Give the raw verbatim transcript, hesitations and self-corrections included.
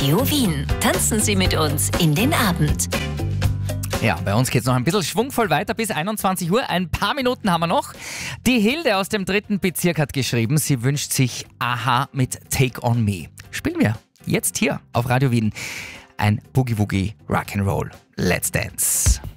Radio Wien. Tanzen Sie mit uns in den Abend. Ja, bei uns geht's noch ein bisschen schwungvoll weiter bis einundzwanzig Uhr. Ein paar Minuten haben wir noch. Die Hilde aus dem dritten Bezirk hat geschrieben, sie wünscht sich Aha mit Take On Me. Spielen wir jetzt hier auf Radio Wien ein Boogie Woogie Rock'n'Roll. Let's Dance.